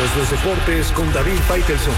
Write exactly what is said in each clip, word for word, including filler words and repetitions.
de los deportes con David Faitelson.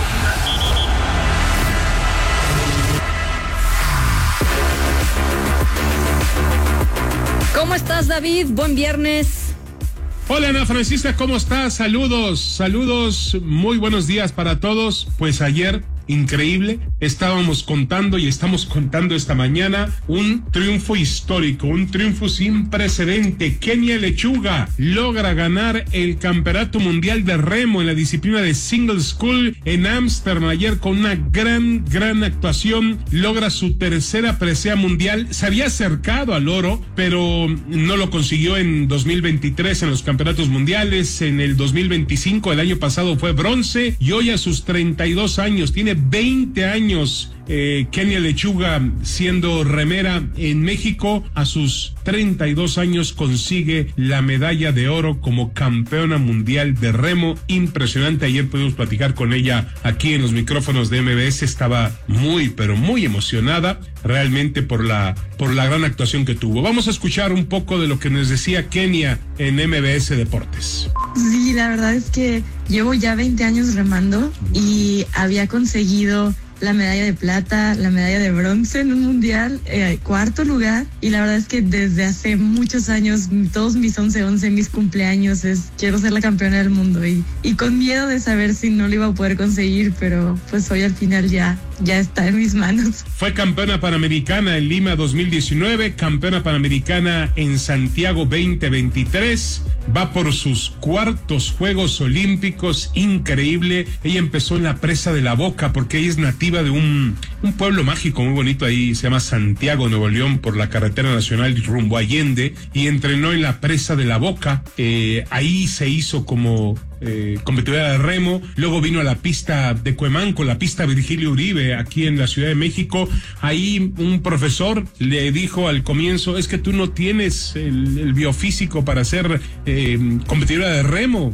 ¿Cómo estás, David? Buen viernes. Hola, Ana Francisca, ¿cómo estás? Saludos, saludos, muy buenos días para todos. Pues ayer, increíble, estábamos contando y estamos contando esta mañana un triunfo histórico, un triunfo sin precedente. Kenia Lechuga logra ganar el Campeonato Mundial de Remo en la disciplina de Single Scull en Ámsterdam ayer con una gran, gran actuación. Logra su tercera presea mundial. Se había acercado al oro, pero no lo consiguió en dos mil veintitrés en los campeonatos mundiales. En el dos mil veinticinco, el año pasado, fue bronce y hoy a sus treinta y dos años, tiene veinte años, eh, Kenia Lechuga siendo remera en México, a sus treinta y dos años consigue la medalla de oro como campeona mundial de remo. Impresionante. Ayer pudimos platicar con ella aquí en los micrófonos de M B S. Estaba muy, pero muy emocionada realmente por la, por la gran actuación que tuvo. Vamos a escuchar un poco de lo que nos decía Kenia en M B S Deportes. Sí, la verdad es que llevo ya veinte años remando y había conseguido la medalla de plata, la medalla de bronce en un mundial, eh, cuarto lugar, y la verdad es que desde hace muchos años, todos mis once once, mis cumpleaños, es quiero ser la campeona del mundo, y, y con miedo de saber si no lo iba a poder conseguir, pero pues hoy al final ya, ya está en mis manos. Fue campeona panamericana en Lima dos mil diecinueve, campeona panamericana en Santiago veinte veintitrés, va por sus cuartos Juegos Olímpicos. Increíble. Ella empezó en la Presa de la Boca porque ella es nativa de un, un pueblo mágico muy bonito ahí, se llama Santiago, Nuevo León, por la carretera nacional rumbo a Allende, y entrenó en la Presa de la Boca. Eh, ahí se hizo como Eh, competidora de remo. Luego vino a la pista de Cuemanco, la pista Virgilio Uribe, aquí en la Ciudad de México. Ahí un profesor le dijo al comienzo: es que tú no tienes el, el biofísico para ser eh, competidora de remo,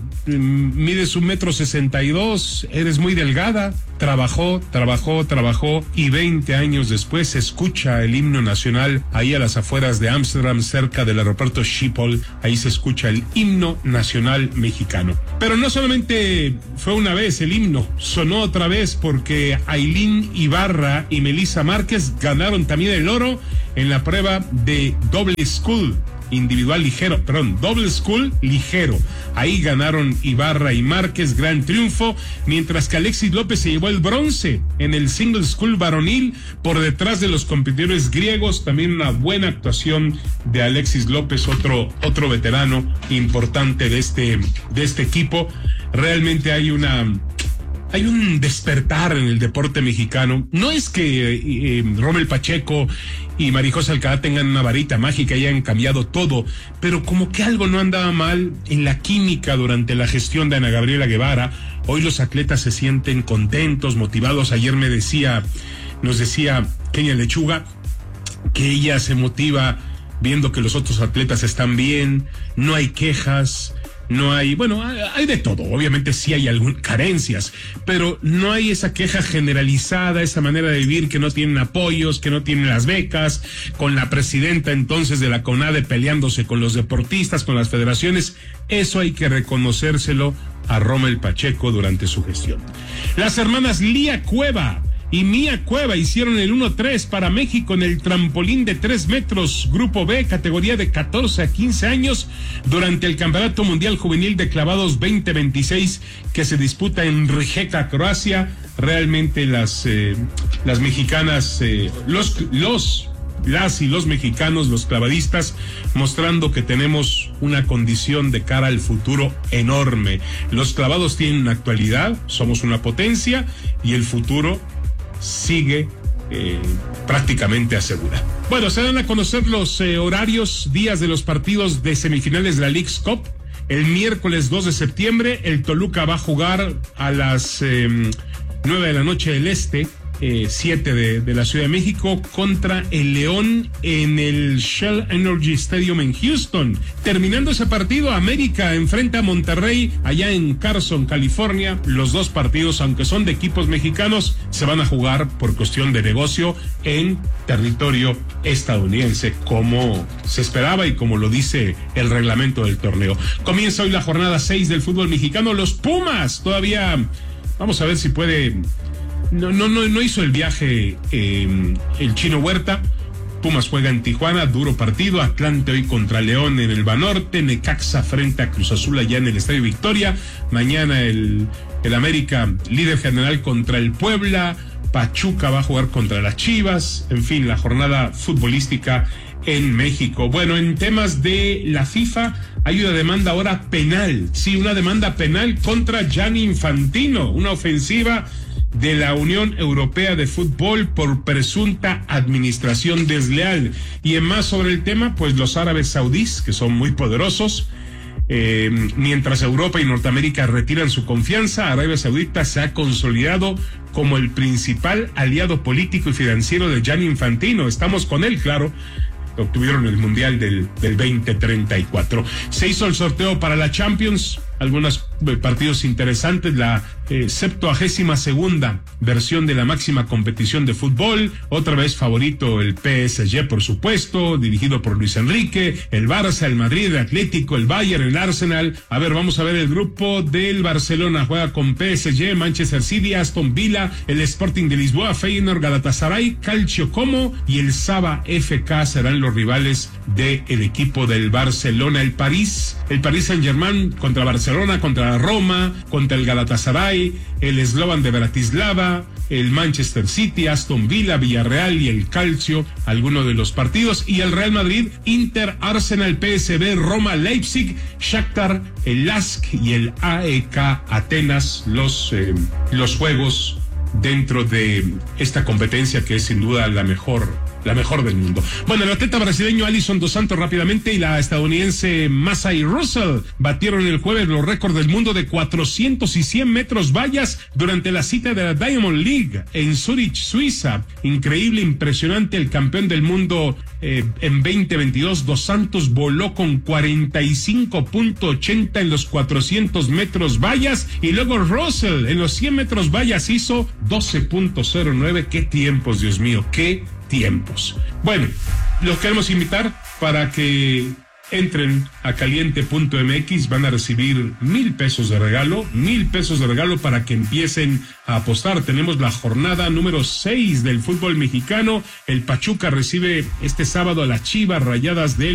mides un metro sesenta y dos, eres muy delgada. Trabajó, trabajó, trabajó, y veinte años después se escucha el himno nacional ahí a las afueras de Ámsterdam, cerca del aeropuerto Schiphol. Ahí se escucha el himno nacional mexicano. Pero no solamente fue una vez el himno, sonó otra vez porque Ailín Ibarra y Melissa Márquez ganaron también el oro en la prueba de doble scull individual ligero, perdón, doble scull ligero. Ahí ganaron Ibarra y Márquez, gran triunfo, mientras que Alexis López se llevó el bronce en el single scull varonil por detrás de los competidores griegos. También una buena actuación de Alexis López, otro, otro veterano importante de este, de este equipo. Realmente hay una... Hay un despertar en el deporte mexicano. No es que eh, Rommel Pacheco y Marijose Alcalá tengan una varita mágica y hayan cambiado todo, pero como que algo no andaba mal en la química durante la gestión de Ana Gabriela Guevara. Hoy los atletas se sienten contentos, motivados. Ayer me decía, nos decía Kenia Lechuga que ella se motiva viendo que los otros atletas están bien, no hay quejas. No hay, bueno, hay de todo, obviamente sí hay algunas carencias, pero no hay esa queja generalizada, esa manera de vivir que no tienen apoyos, que no tienen las becas, con la presidenta entonces de la CONADE peleándose con los deportistas, con las federaciones. Eso hay que reconocérselo a Rommel Pacheco durante su gestión. Las hermanas Lía Cueva y Mía Cueva hicieron el uno tres para México en el trampolín de tres metros, Grupo B, categoría de catorce a quince años, durante el Campeonato Mundial Juvenil de Clavados veinte veintiséis que se disputa en Rijeka, Croacia. Realmente las, eh, las mexicanas, eh, los, los, las y los mexicanos, los clavadistas, mostrando que tenemos una condición de cara al futuro enorme. Los clavados tienen una actualidad, somos una potencia, y el futuro sigue eh, prácticamente asegurado. Bueno, se dan a conocer los eh, horarios, días de los partidos de semifinales de la Leagues Cup. El miércoles dos de septiembre, el Toluca va a jugar a las eh, nueve de la noche del este siete eh, de, de la Ciudad de México contra el León en el Shell Energy Stadium en Houston. Terminando ese partido, América enfrenta a Monterrey allá en Carson, California. Los dos partidos, aunque son de equipos mexicanos, se van a jugar por cuestión de negocio en territorio estadounidense, como se esperaba y como lo dice el reglamento del torneo. Comienza hoy la jornada seis del fútbol mexicano. Los Pumas todavía, vamos a ver si puede, no, no, no, no hizo el viaje eh, el Chino Huerta. Pumas juega en Tijuana, duro partido. Atlante hoy contra León en el Banorte. Necaxa frente a Cruz Azul allá en el Estadio Victoria. Mañana el, el América, líder general, contra el Puebla. Pachuca va a jugar contra las Chivas. En fin, la jornada futbolística en México. Bueno, en temas de la FIFA, hay una demanda ahora penal. Sí, una demanda penal contra Gianni Infantino. Una ofensiva de la Unión Europea de Fútbol por presunta administración desleal. Y en más sobre el tema, pues los árabes saudíes, que son muy poderosos, eh, mientras Europa y Norteamérica retiran su confianza, Arabia Saudita se ha consolidado como el principal aliado político y financiero de Gianni Infantino. Estamos con él, claro. Obtuvieron el Mundial del, del veinte treinta y cuatro. Se hizo el sorteo para la Champions, algunos eh, partidos interesantes, la eh, septuagésima segunda versión de la máxima competición de fútbol. Otra vez favorito el P S G, por supuesto, dirigido por Luis Enrique, el Barça, el Madrid, el Atlético, el Bayern, el Arsenal. A ver, vamos a ver el grupo del Barcelona. Juega con P S G, Manchester City, Aston Villa, el Sporting de Lisboa, Feyenoord, Galatasaray, Calcio Como y el Saba F K serán los rivales del equipo del Barcelona. El París, el Paris Saint-Germain contra Barcelona, contra Roma, contra el Galatasaray, el Slovan de Bratislava, el Manchester City, Aston Villa, Villarreal y el Calcio, algunos de los partidos. Y el Real Madrid, Inter, Arsenal, P S V, Roma, Leipzig, Shakhtar, el Lask y el A E K Atenas, los, eh, los juegos dentro de esta competencia que es sin duda la mejor, la mejor del mundo. Bueno, el atleta brasileño Alisson dos Santos rápidamente y la estadounidense Massey Russell batieron el jueves los récords del mundo de cuatrocientos y cien metros vallas durante la cita de la Diamond League en Zurich, Suiza. Increíble, impresionante, el campeón del mundo eh, en veinte veintidós, Dos Santos voló con cuarenta y cinco punto ochenta en los cuatrocientos metros vallas y luego Russell en los cien metros vallas hizo doce punto cero nueve. Qué tiempos, Dios mío, qué tiempos. Bueno, los queremos invitar para que entren a caliente punto m x. Van a recibir mil pesos de regalo, mil pesos de regalo para que empiecen a apostar. Tenemos la jornada número seis del fútbol mexicano. El Pachuca recibe este sábado a las Chivas Rayadas de